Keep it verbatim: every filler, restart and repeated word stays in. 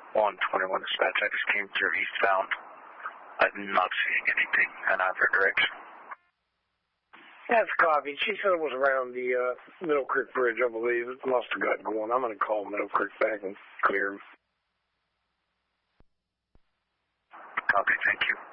one twenty-one dispatch. I just came through eastbound. I'm not seeing anything in either direction. That's copy. She said it was around the uh, Middle Creek Bridge, I believe. It must have got going. I'm going to call Middle Creek back and clear. Copy, thank you.